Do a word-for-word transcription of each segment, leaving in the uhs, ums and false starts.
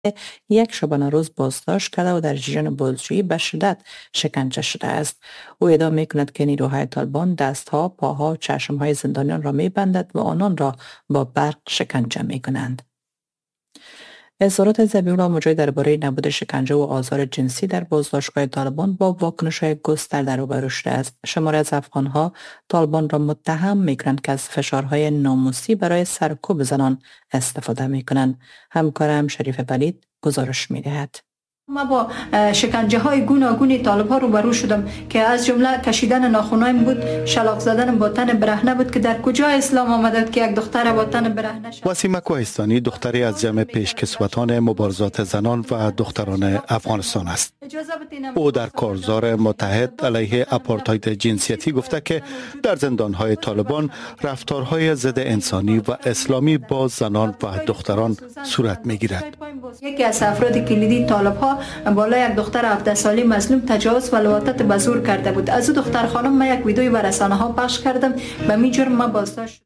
یک شبانه روز بازداشت کرده و در جریان بازجویی به شدت شکنجه شده است. او ادعا می‌کند که نیروهای طالبان دستها، پاها و چشمهای زندانیان را می‌بندد و آنان را با برق شکنجه می‌کنند. اظهارات ذبیح‌الله مجاهد درباره نبود شکنجه و آزار جنسی در بازداشتگاه طالبان با واکنش‌های گسترده روبرو شده است. شماری از افغان‌ها طالبان را متهم می‌کنند که از فشارهای ناموسی برای سرکوب زنان استفاده می‌کنند. همکارم شریف پلید گزارش می‌دهد. ما با شکنجه های گوناگون طالب ها روبرو شدم که از جمله کشیدن ناخنایم بود، شلاق زدن با تن برهنه بود که در کجا اسلام آمده که یک دختر با تن برهنه شد. وسیمه کوهستانی دختری از جمع پیشکسوتان مبارزات زنان و دختران افغانستان است. او در کارزار متحد علیه آپارتاید جنسیتی گفته که در زندانهای طالبان رفتارهای ضد انسانی و اسلامی با زنان و دختران صورت می‌گیرد. یکی از افراد کلیدی طالب ها بالای یک دختر هفده ساله مظلوم تجاوز و لواطت به زور کرده بود. از او دختر خانم ما یک ویدیوی بر رسانه ها پخش کردم، به می جرم ما بازداشت.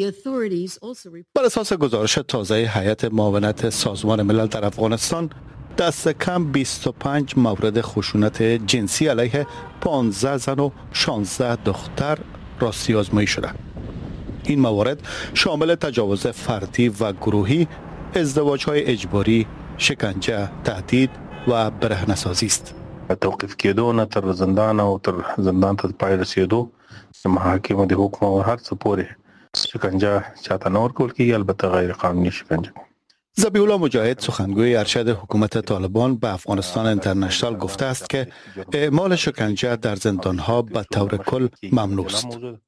بر اساس گزارش تازه هیئت معاونت سازمان ملل در افغانستان، دست کم بیست و پنج مورد خشونت جنسی علیه پانزده زن و شانزده دختر راستی آزمایی شده. این موارد شامل تجاوز فردی و گروهی، ازدواج‌های اجباری، شکنجه، تهدید و برهنه‌سازی است. توقیف کېدو نه تر زندان او تر زندان ته پای رسیدو محاکمه د حکم او هر څه پورې شکنجه چاته نه ورکول کېږي، البته غیر قانوني شکنجه. ذبیح‌الله مجاهد سخنگوی ارشد حکومت طالبان به افغانستان اینترنشنال گفته است که اعمال شکنجه در زندان‌ها به طور کل ممنوع است.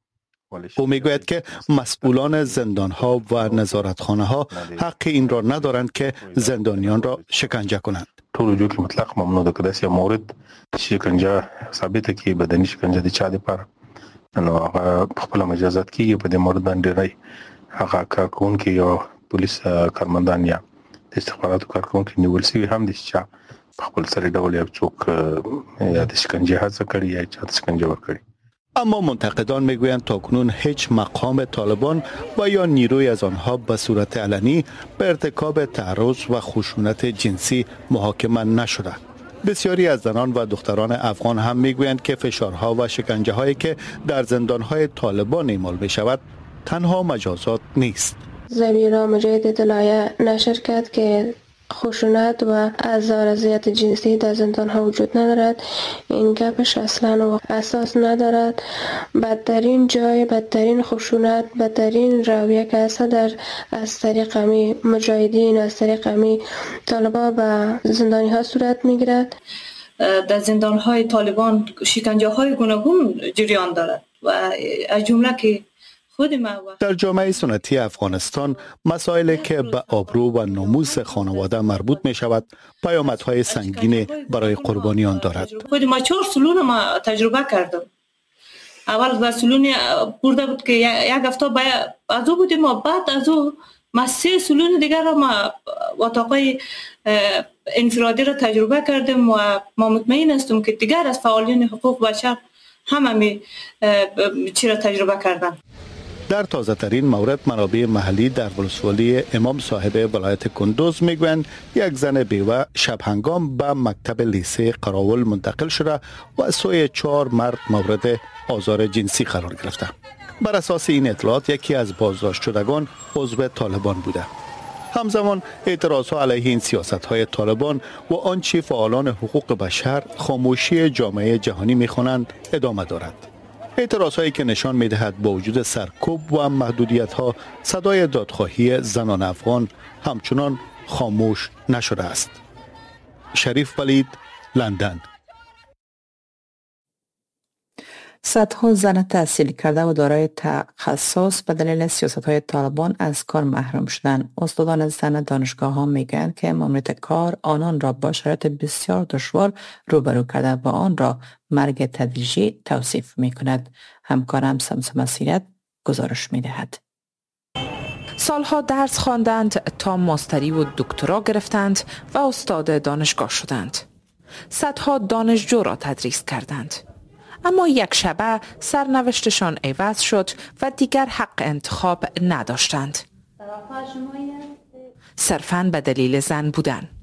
او میگوید که مسئولان زندان‌ها و نظارتخانه‌ها حق این را ندارند که زندانیان را شکنجه کنند. ټول جو کې مطلق ممنوع ده که داسې مورد شکنجه ثابته کې بدني شکنجه د چا لپاره نو هغه خپل مجازات کیږي په دې مورد باندې نه هغه کارکونکي یا پولیس کارمندان یا د استخباراتو کارکونکي نیول شوي هم دي چې په خپل سره ډول یو څوک یا د شکنجه هڅه کړې یا چا د شکنجه ورکړي. اما منتقدان میگویند تاکنون هیچ مقام طالبان و یا نیروی از آنها به صورت علنی به ارتکاب تعرض و خشونت جنسی محاکمه نشده. بسیاری از زنان و دختران افغان هم میگویند که فشارها و شکنجه هایی که در زندانهای طالبان اعمال می شود تنها مجازات نیست. ذبیح‌الله مجاهد اطلاعیه نشر کرد که خشونت و آزار اذیت جنسی در زندان ها وجود ندارد. این گپش اصلا اساس ندارد. بدترین جای بدترین خشونت بدترین رویه که اصلا در از طریق امی مجاهدین از طریق امی طالبا به زندانی ها صورت میگیرد. در زندان های طالبان شکنجه های گوناگون جریان دارد و از جمله که در جامعه سنتی افغانستان مسائلی که به آبرو و ناموس خانواده مربوط می شود پیامدهای سنگین برای قربانیان دارد. خود ما چهار سلون ما تجربه کردم. اول با سلون برده بود که یک هفته از او بودیم و بعد از او ما سه سلون دیگر را ما اتاقای انفرادی را تجربه کردیم و ما مطمئن هستم که دیگر از فعالین حقوق بشر هم همی چی را تجربه کردن. در تازه ترین مورد منابع محلی در ولسوالی امام صاحب ولایت کندوز میگویند یک زن بیوه شب هنگام به مکتب لیسه قراول منتقل شده و از سوی چهار مرد مورد آزار جنسی قرار گرفته. بر اساس این اطلاعات یکی از بازداشت شدگان عضو طالبان بوده. همزمان اعتراضها علیه این سیاست‌های طالبان و آنچه فعالان حقوق بشر خاموشی جامعه جهانی می‌خوانند ادامه دارد. اعتراضهایی که نشان می‌دهد با وجود سرکوب و محدودیت‌ها صدای دادخواهی زنان افغان همچنان خاموش نشده است. شریف پلید، لندن. صدها زن تحصیل کرده و دارای تخصص به دلیل سیاست‌های طالبان از کار محروم شدند. استادان زن دانشگاه‌ها میگویند که ماموریت کار آنان را با شرایط بسیار دشوار روبرو کرده و آن را مرگ تدریجی توصیف می‌کند. همکارم سمسم سیرت گزارش می‌دهد. سالها درس خواندند تا ماستری و دکترا گرفتند و استاد دانشگاه شدند. صدها دانشجو را تدریس کردند. اما یک شبه سرنوشتشان عوض شد و دیگر حق انتخاب نداشتند. صرفاً به دلیل زن بودن.